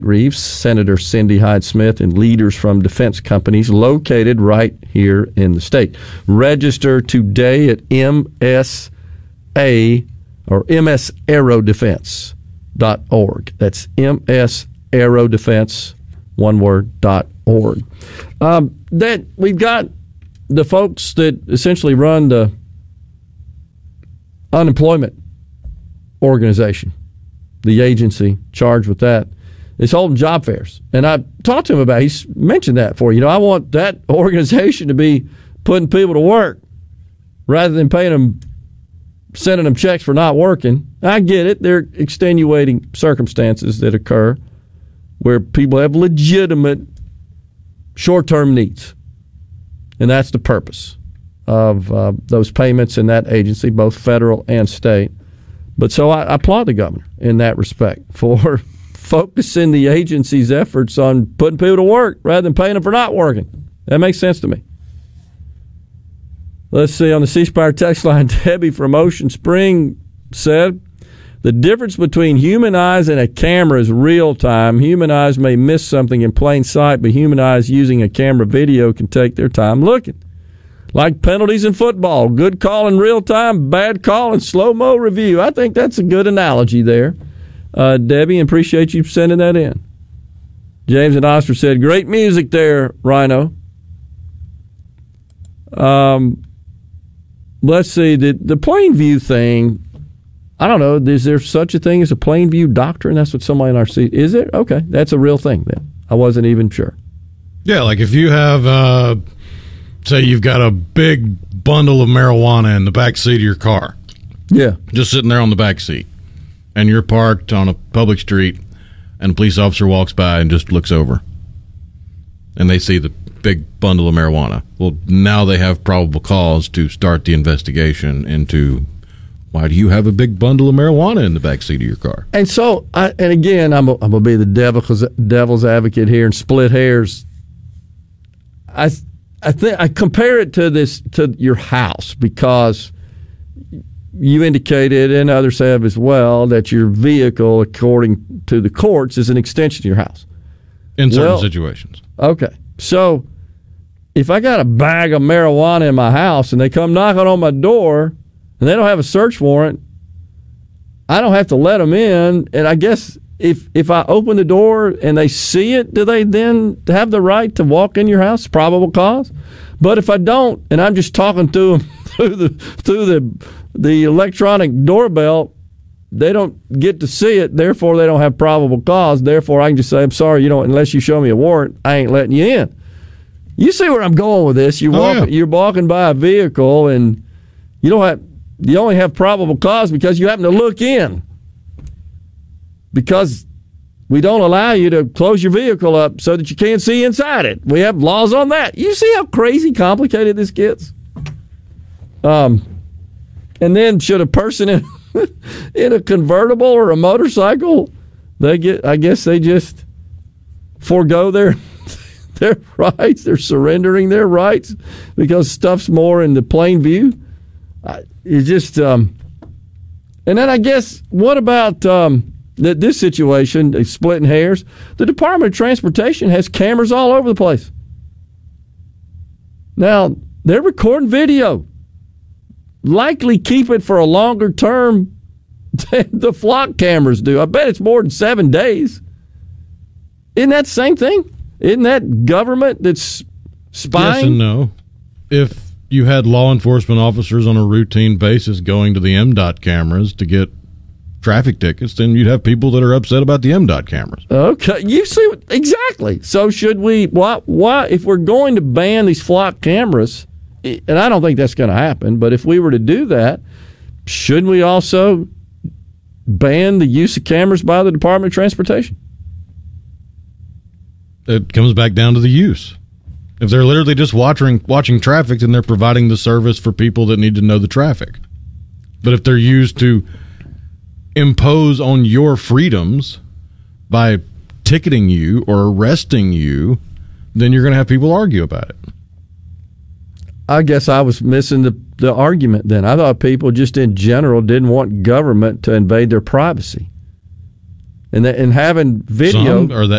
Reeves, Senator Cindy Hyde-Smith, and leaders from defense companies located right here in the state. Register today at MSA or msaerodefense.org. That's msaerodefense, one word, .org. That we've got the folks that essentially run the unemployment organization, the agency charged with that, is holding job fairs. And I talked to him about it. He's mentioned that for you. I want that organization to be putting people to work rather than paying them, sending them checks for not working. I get it. There are extenuating circumstances that occur where people have legitimate short-term needs. And that's the purpose of those payments in that agency, both federal and state. But so I applaud the governor in that respect for focusing the agency's efforts on putting people to work rather than paying them for not working. That makes sense to me. Let's see, on the C Spire text line, Debbie from Ocean Spring said, the difference between human eyes and a camera is real time. Human eyes may miss something in plain sight, but human eyes using a camera video can take their time looking. Like penalties in football, good call in real time, bad call in slow-mo review. I think that's a good analogy there. Debbie, appreciate you sending that in. James and Oster said, great music there, Rhino. Let's see, the plain view thing, I don't know, is there such a thing as a plain view doctrine? That's what somebody in our seat, is it? Okay, that's a real thing then. I wasn't even sure. Yeah, like if you have, say you've got a big bundle of marijuana in the back seat of your car. Yeah. Just sitting there on the back seat. And you're parked on a public street, and a police officer walks by and just looks over. And they see the big bundle of marijuana. Well, now they have probable cause to start the investigation into why do you have a big bundle of marijuana in the back seat of your car? And so, and again, I'm going to be the devil's advocate here and split hairs. I think I compare it to your house, because you indicated, and others have as well, that your vehicle, according to the courts, is an extension of your house. In certain situations. Okay. So if I got a bag of marijuana in my house and they come knocking on my door and they don't have a search warrant, I don't have to let them in. And I guess if I open the door and they see it, do they then have the right to walk in your house? Probable cause. But if I don't, and I'm just talking to them through the electronic doorbell, they don't get to see it. Therefore, they don't have probable cause. Therefore, I can just say, I'm sorry, unless you show me a warrant, I ain't letting you in. You see where I'm going with this? You're walking by a vehicle, and you only have probable cause because you happen to look in. Because we don't allow you to close your vehicle up so that you can't see inside it. We have laws on that. You see how crazy complicated this gets? And then should a person in a convertible or a motorcycle, I guess they just forego their rights. They're surrendering their rights because stuff's more in the plain view. It's just, and then I guess, what about this situation, splitting hairs? The Department of Transportation has cameras all over the place. Now, they're recording video. Likely keep it for a longer term than the flock cameras do. I bet it's more than 7 days. Isn't that the same thing? Isn't that government that's spying? Yes and no. If you had law enforcement officers on a routine basis going to the MDOT cameras to get traffic tickets, then you'd have people that are upset about the MDOT cameras. Okay, you see, exactly. So should we, why if we're going to ban these flock cameras, and I don't think that's going to happen, but if we were to do that, shouldn't we also ban the use of cameras by the Department of Transportation? It comes back down to the use. If they're literally just watching traffic, then they're providing the service for people that need to know the traffic. But if they're used to impose on your freedoms by ticketing you or arresting you, then you're going to have people argue about it. I guess I was missing the argument then. I thought people just in general didn't want government to invade their privacy. and having video. Some, or